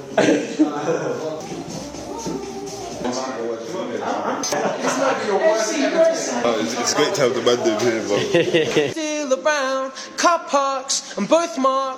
It's great to have the man here, bro. Still around car parks and birthmarks.